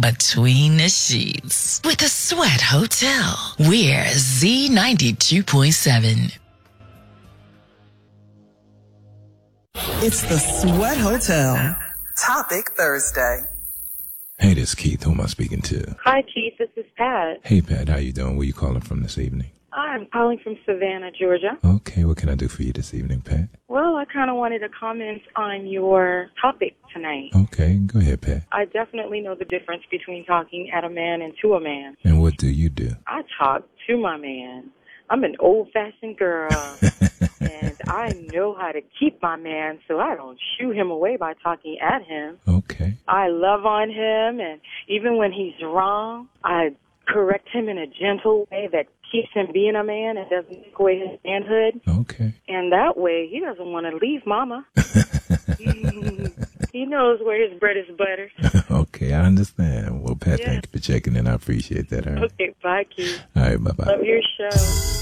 between the sheets with the Sweat Hotel. We're Z92.7. It's the Sweat Hotel. Topic Thursday. Hey, this is Keith. Who am I speaking to? Hi, Keith. This is Pat. Hey, Pat. How you doing? Where you calling from this evening? I'm calling from Savannah, Georgia. Okay. What can I do for you this evening, Pat? Well, I kind of wanted to comment on your topic tonight. Okay. Go ahead, Pat. I definitely know the difference between talking at a man and to a man. And what do you do? I talk to my man. I'm an old-fashioned girl, and I know how to keep my man so I don't shoo him away by talking at him. Okay. I love on him, and even when he's wrong, I correct him in a gentle way that keeps him being a man and doesn't take away his manhood. Okay. And that way, he doesn't want to leave Mama. He knows where his bread is buttered. Okay, I understand. Well, Pat, Yeah. thank you for checking in. I appreciate that. All right. Okay, bye, Keith. All right, bye-bye. Love your show.